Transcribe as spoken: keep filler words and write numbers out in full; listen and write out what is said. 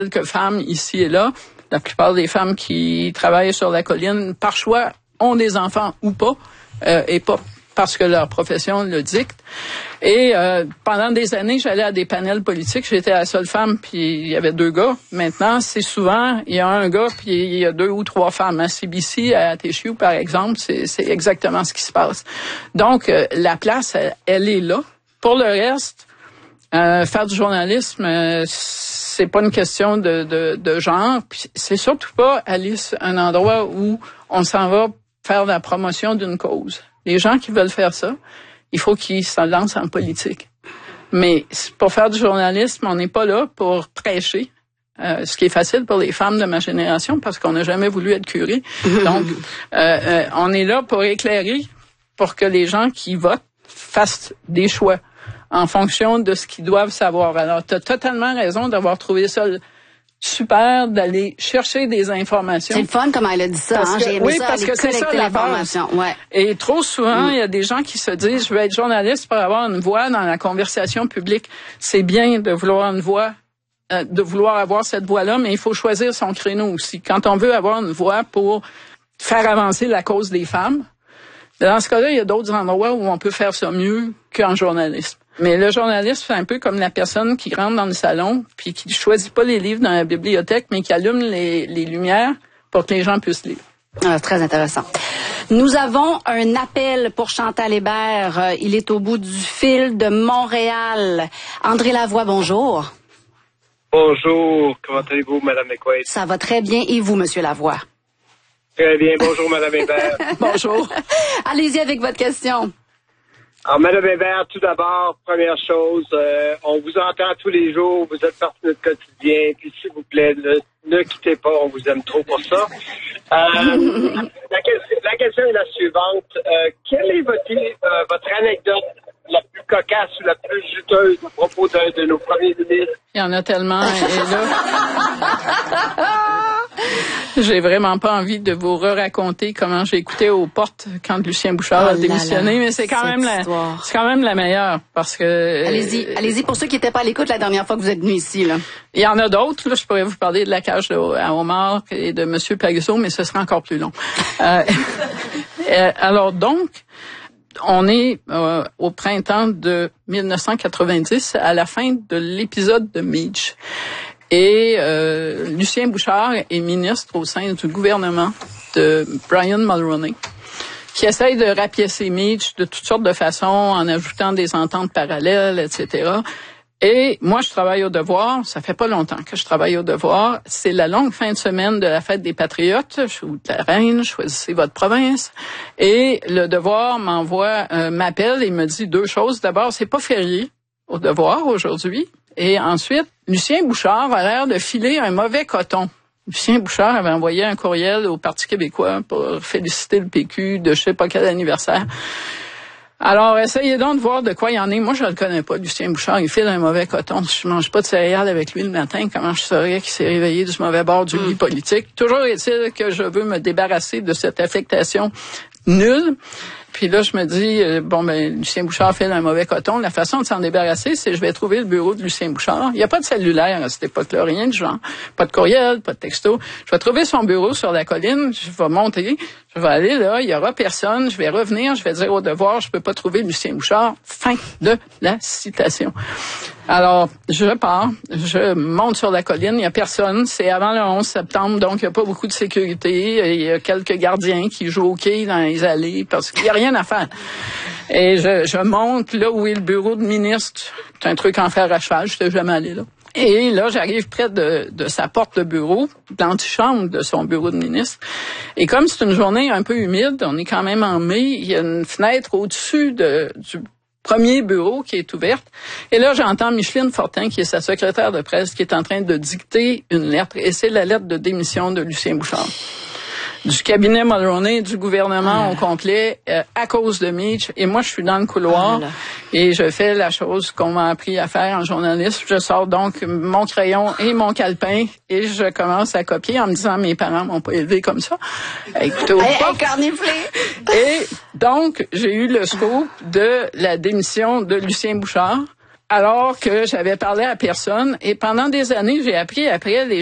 quelques femmes ici et là. La plupart des femmes qui travaillent sur la colline, par choix, ont des enfants ou pas, euh, et pas parce que leur profession le dicte. Et euh, pendant des années, j'allais à des panels politiques. J'étais la seule femme, puis il y avait deux gars. Maintenant, c'est souvent, il y a un gars, puis il y a deux ou trois femmes. À C B C, à T S U, par exemple, c'est, c'est exactement ce qui se passe. Donc, euh, la place, elle, elle est là. Pour le reste, euh, faire du journalisme, euh, c'est pas une question de, de, de genre. Puis c'est surtout pas, Alice, un endroit où on s'en va faire la promotion d'une cause. Les gens qui veulent faire ça, il faut qu'ils se lancent en politique. Mais pour faire du journalisme, on n'est pas là pour prêcher, euh, ce qui est facile pour les femmes de ma génération parce qu'on n'a jamais voulu être curé. Donc, euh, euh, on est là pour éclairer, pour que les gens qui votent fassent des choix en fonction de ce qu'ils doivent savoir. Alors, tu as totalement raison d'avoir trouvé ça super, d'aller chercher des informations. C'est le fun comment elle a dit ça. Parce hein? que, J'ai aimé oui, ça, parce aller que c'est ça la base. Ouais. Et trop souvent, il mm. y a des gens qui se disent, je veux être journaliste pour avoir une voix dans la conversation publique. C'est bien de vouloir une voix, euh, de vouloir avoir cette voix-là, mais il faut choisir son créneau aussi. Quand on veut avoir une voix pour faire avancer la cause des femmes, dans ce cas-là, il y a d'autres endroits où on peut faire ça mieux qu'en journalisme. Mais le journaliste, c'est un peu comme la personne qui rentre dans le salon puis qui choisit pas les livres dans la bibliothèque, mais qui allume les, les lumières pour que les gens puissent lire. Ah, très intéressant. Nous avons un appel pour Chantal Hébert. Euh, il est au bout du fil de Montréal. André Lavoie, bonjour. Bonjour. Comment allez-vous, Mme McQuaid? Ça va très bien. Et vous, Monsieur Lavoie? Très bien. Bonjour, Mme Hébert. Bonjour. Allez-y avec votre question. Alors, Mme Hébert, tout d'abord, première chose, euh, on vous entend tous les jours, vous êtes partie de notre quotidien, puis s'il vous plaît, ne, ne quittez pas, on vous aime trop pour ça. Euh, la, la question est la suivante. Euh, quelle est votre, euh, votre anecdote la plus cocasse ou la plus juteuse à propos d'un de nos premiers ministres? Il y en a tellement, et là, j'ai vraiment pas envie de vous re-raconter comment j'ai écouté aux portes quand Lucien Bouchard oh a démissionné, là, mais c'est quand même la, c'est quand même la meilleure parce que. Allez-y, euh, allez-y pour ceux qui n'étaient pas à l'écoute la dernière fois que vous êtes venus ici, là. Il y en a d'autres, là, je pourrais vous parler de la cage de, à homard et de Monsieur Pagazzo, mais ce sera encore plus long. euh, euh, alors donc, on est euh, au printemps de dix-neuf cent quatre-vingt-dix, à la fin de l'épisode de Meach. Et euh, Lucien Bouchard est ministre au sein du gouvernement de Brian Mulroney, qui essaye de rapiécer Meach de toutes sortes de façons, en ajoutant des ententes parallèles, et cetera. Et moi, je travaille au Devoir. Ça fait pas longtemps que je travaille au Devoir. C'est la longue fin de semaine de la fête des Patriotes, ou de la Reine, choisissez votre province. Et le Devoir m'envoie, euh, m'appelle et me dit deux choses. D'abord, c'est pas férié au Devoir aujourd'hui. Et ensuite, Lucien Bouchard a l'air de filer un mauvais coton. Lucien Bouchard avait envoyé un courriel au Parti québécois pour féliciter le P Q de je sais pas quel anniversaire. Alors, essayez donc de voir de quoi il y en est. Moi, je le connais pas, Lucien Bouchard. Il file un mauvais coton. Si je mange pas de céréales avec lui le matin, comment je saurais qu'il s'est réveillé du mauvais bord du lit politique? Toujours est-il que je veux me débarrasser de cette affectation nulle. Puis là, je me dis, euh, bon, ben, Lucien Bouchard fait un mauvais coton. La façon de s'en débarrasser, c'est je vais trouver le bureau de Lucien Bouchard. Il n'y a pas de cellulaire à cette époque-là, rien de genre. Pas de courriel, pas de texto. Je vais trouver son bureau sur la colline, je vais monter, je vais aller là, il y aura personne, je vais revenir, je vais dire au Devoir, je peux pas trouver Lucien Bouchard. Fin de la citation. Alors, je pars, je monte sur la colline, il n'y a personne. C'est avant le onze septembre, donc il n'y a pas beaucoup de sécurité. Il y a quelques gardiens qui jouent au quai dans les allées parce qu'il n'y a rien à faire. Et je, je monte là où est le bureau de ministre. C'est un truc en fer à cheval, je n'étais jamais allé là. Et là, j'arrive près de, de sa porte de bureau, de l'antichambre de son bureau de ministre. Et comme c'est une journée un peu humide, on est quand même en mai, il y a une fenêtre au-dessus de, du premier bureau qui est ouverte. Et là, j'entends Micheline Fortin, qui est sa secrétaire de presse, qui est en train de dicter une lettre. Et c'est la lettre de démission de Lucien Bouchard. Du cabinet Mulroney, du gouvernement ah. au complet, euh, à cause de Meach. Et moi, je suis dans le couloir ah, et je fais la chose qu'on m'a appris à faire en journalisme. Je sors donc mon crayon et mon calepin et je commence à copier en me disant mes parents m'ont pas élevé comme ça. Écoutez, au hey, hey, et donc, j'ai eu le scoop de la démission de Lucien Bouchard alors que j'avais parlé à personne. Et pendant des années, j'ai appris après les